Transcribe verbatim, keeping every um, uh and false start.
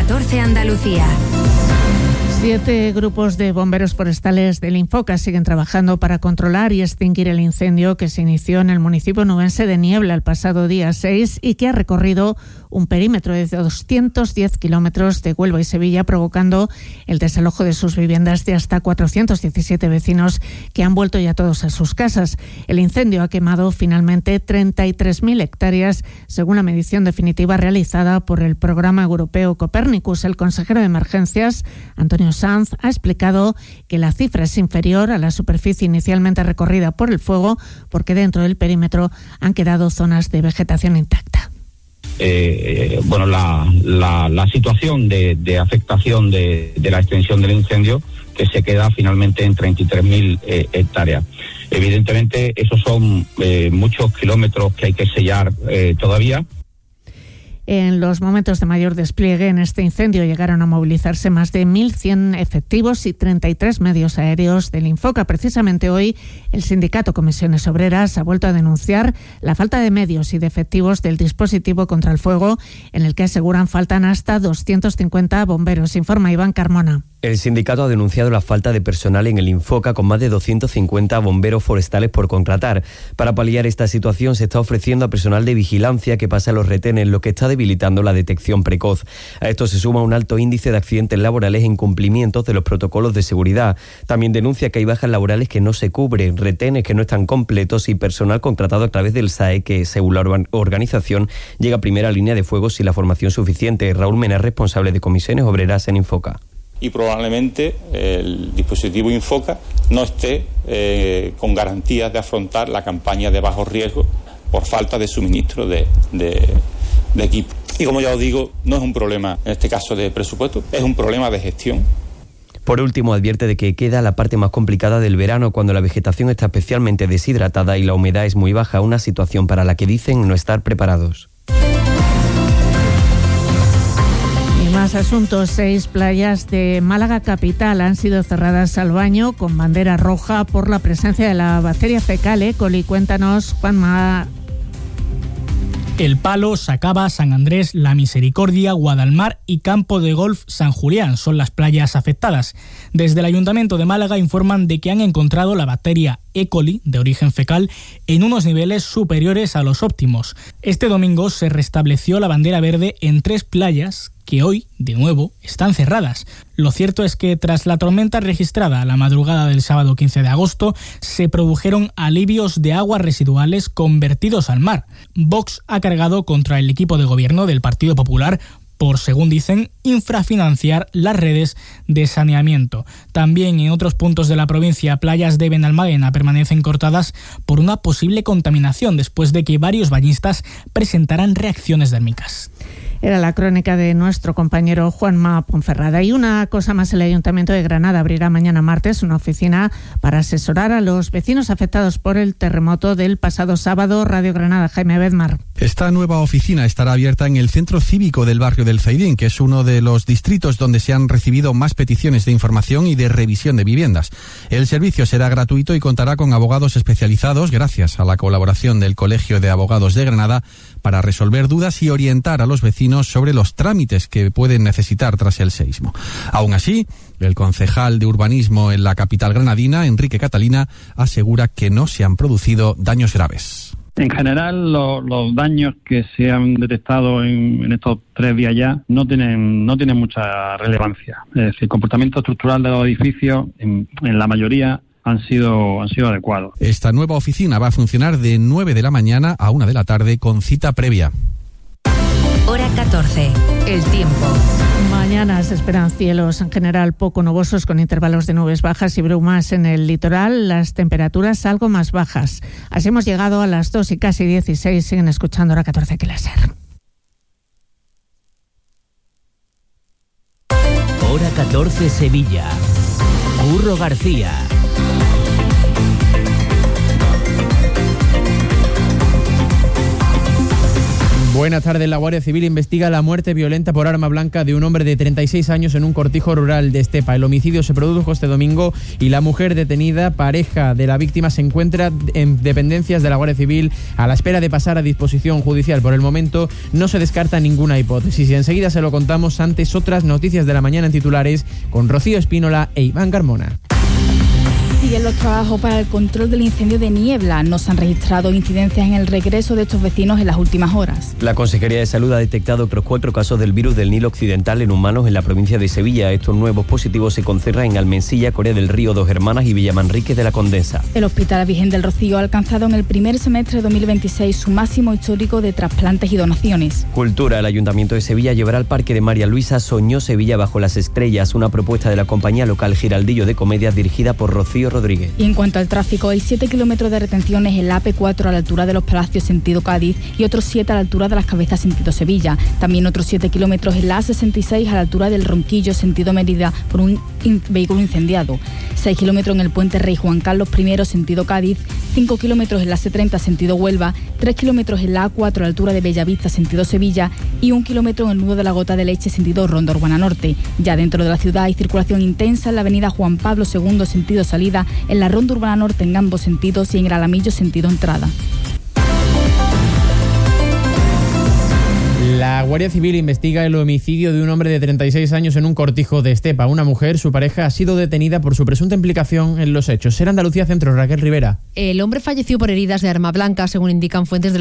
catorce Andalucía. Siete grupos de bomberos forestales del Infoca siguen trabajando para controlar y extinguir el incendio que se inició en el municipio nubense de Niebla el pasado día seis y que ha recorrido un perímetro de doscientos diez kilómetros de Huelva y Sevilla, provocando el desalojo de sus viviendas de hasta cuatrocientos diecisiete vecinos que han vuelto ya todos a sus casas. El incendio ha quemado finalmente treinta y tres mil hectáreas, según la medición definitiva realizada por el programa europeo Copernicus. El consejero de Emergencias, Antonio Sanz, ha explicado que la cifra es inferior a la superficie inicialmente recorrida por el fuego, porque dentro del perímetro han quedado zonas de vegetación intacta. Eh, bueno, la, la, la situación de, de afectación de, de la extensión del incendio, que se queda finalmente en treinta y tres mil eh, hectáreas. Evidentemente, esos son eh, muchos kilómetros que hay que sellar eh, todavía. En los momentos de mayor despliegue en este incendio llegaron a movilizarse más de mil cien efectivos y treinta y tres medios aéreos del Infoca. Precisamente hoy, el sindicato Comisiones Obreras ha vuelto a denunciar la falta de medios y de efectivos del dispositivo contra el fuego, en el que aseguran faltan hasta doscientos cincuenta bomberos, informa Iván Carmona. El sindicato ha denunciado la falta de personal en el Infoca, con más de doscientos cincuenta bomberos forestales por contratar. Para paliar esta situación se está ofreciendo a personal de vigilancia que pasa los retenes, lo que está debilitando la detección precoz. A esto se suma un alto índice de accidentes laborales e incumplimientos de los protocolos de seguridad. También denuncia que hay bajas laborales que no se cubren, retenes que no están completos y personal contratado a través del S A E que, según la organización, llega a primera línea de fuego sin la formación suficiente. Raúl Mena, responsable de Comisiones Obreras en Infoca. Y probablemente el dispositivo Infoca no esté eh, con garantías de afrontar la campaña de bajo riesgo por falta de suministro de, de, de equipo. Y como ya os digo, no es un problema en este caso de presupuesto, es un problema de gestión. Por último, advierte de que queda la parte más complicada del verano, cuando la vegetación está especialmente deshidratada y la humedad es muy baja, una situación para la que dicen no estar preparados. Más asuntos. Seis playas de Málaga capital han sido cerradas al baño con bandera roja por la presencia de la bacteria fecal E. coli. Cuéntanos, Juanma. El Palo, Sacaba, San Andrés, La Misericordia, Guadalmar y Campo de Golf San Julián son las playas afectadas. Desde el Ayuntamiento de Málaga informan de que han encontrado la bacteria E. coli de origen fecal en unos niveles superiores a los óptimos. Este domingo se restableció la bandera verde en tres playas que hoy, de nuevo, están cerradas. Lo cierto es que tras la tormenta registrada a la madrugada del sábado quince de agosto, se produjeron alivios de aguas residuales convertidos al mar. Vox ha cargado contra el equipo de gobierno del Partido Popular por, según dicen, infrafinanciar las redes de saneamiento. También en otros puntos de la provincia, playas de Benalmádena permanecen cortadas por una posible contaminación después de que varios bañistas presentaran reacciones dérmicas. Era la crónica de nuestro compañero Juanma Ponferrada. Y una cosa más, el Ayuntamiento de Granada abrirá mañana martes una oficina para asesorar a los vecinos afectados por el terremoto del pasado sábado. Radio Granada, Jaime Bedmar. Esta nueva oficina estará abierta en el Centro Cívico del barrio del Zaidín, que es uno de los distritos donde se han recibido más peticiones de información y de revisión de viviendas. El servicio será gratuito y contará con abogados especializados, gracias a la colaboración del Colegio de Abogados de Granada, para resolver dudas y orientar a los vecinos sobre los trámites que pueden necesitar tras el seísmo. Aún así, el concejal de urbanismo en la capital granadina, Enrique Catalina, asegura que no se han producido daños graves. En general, lo, los daños que se han detectado en, en estos tres días ya no tienen no tienen mucha relevancia. Es decir, el comportamiento estructural de los edificios, en, en la mayoría, han sido han sido adecuados. Esta nueva oficina va a funcionar de nueve de la mañana a una de la tarde con cita previa. Hora catorce. El tiempo. Mañana se esperan cielos en general poco nubosos con intervalos de nubes bajas y brumas en el litoral. Las temperaturas algo más bajas. Así hemos llegado a las dos y casi dieciséis. Siguen escuchando Hora catorce, que la ser. Hora catorce Sevilla. Curro García. Buenas tardes. La Guardia Civil investiga la muerte violenta por arma blanca de un hombre de treinta y seis años en un cortijo rural de Estepa. El homicidio se produjo este domingo y la mujer detenida, pareja de la víctima, se encuentra en dependencias de la Guardia Civil a la espera de pasar a disposición judicial. Por el momento no se descarta ninguna hipótesis y enseguida se lo contamos. Antes, otras noticias de la mañana en titulares con Rocío Espínola e Iván Carmona. Siguen los trabajos para el control del incendio de Niebla. No se han registrado incidencias en el regreso de estos vecinos en las últimas horas. La Consejería de Salud ha detectado otros cuatro casos del virus del Nilo Occidental en humanos en la provincia de Sevilla. Estos nuevos positivos se concentran en Almensilla, Corea del Río, Dos Hermanas y Villamanrique de la Condensa. El Hospital Virgen del Rocío ha alcanzado en el primer semestre de dos mil veintiséis su máximo histórico de trasplantes y donaciones. Cultura. El Ayuntamiento de Sevilla llevará al Parque de María Luisa Soñó Sevilla bajo las estrellas, una propuesta de la compañía local Giraldillo de Comedias dirigida por Rocío Rodríguez. Y en cuanto al tráfico, hay siete kilómetros de retenciones en la A P cuatro a la altura de los Palacios sentido Cádiz y otros siete a la altura de las Cabezas sentido Sevilla. También otros siete kilómetros en la A sesenta y seis a la altura del Ronquillo sentido Mérida por un in- vehículo incendiado. seis kilómetros en el puente Rey Juan Carlos I sentido Cádiz, cinco kilómetros en la C treinta sentido Huelva, tres kilómetros en la A cuatro a la altura de Bellavista sentido Sevilla y un kilómetro en el nudo de la Gota de Leche sentido Ronda Urbana Norte. Ya dentro de la ciudad hay circulación intensa en la avenida Juan Pablo segundo sentido salida, en la Ronda Urbana Norte en ambos sentidos y en el Alamillo sentido entrada. La Guardia Civil investiga el homicidio de un hombre de treinta y seis años en un cortijo de Estepa. Una mujer, su pareja, ha sido detenida por su presunta implicación en los hechos. Ser Andalucía Centro, Raquel Rivera. El hombre falleció por heridas de arma blanca, según indican fuentes de